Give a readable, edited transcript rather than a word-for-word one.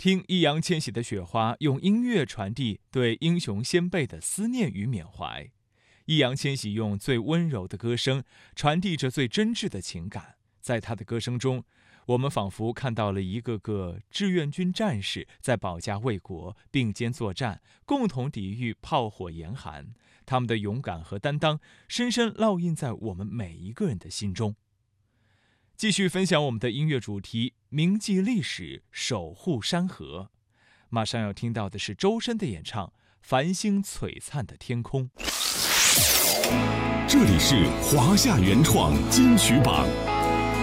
听易烊千玺的《雪花》，用音乐传递对英雄先辈的思念与缅怀。易烊千玺用最温柔的歌声传递着最真挚的情感，在他的歌声中，我们仿佛看到了一个个志愿军战士在保家卫国，并肩作战，共同抵御炮火严寒。他们的勇敢和担当深深烙印在我们每一个人的心中。继续分享我们的音乐主题，铭记历史，守护山河。马上要听到的是周深的演唱《繁星璀璨的天空》。 这里是华夏原创金曲榜。